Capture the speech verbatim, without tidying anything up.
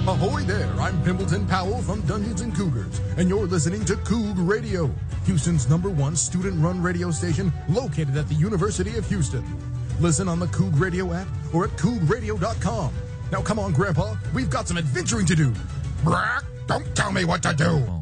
Ahoy there, I'm Pimpleton Powell from Dungeons and Cougars, and you're listening to Coug Radio, Houston's number one student-run radio station located at the University of Houston. Listen on the Coug Radio app or at coug radio dot com. Now come on, Grandpa, we've got some adventuring to do. Brock, don't tell me what to do.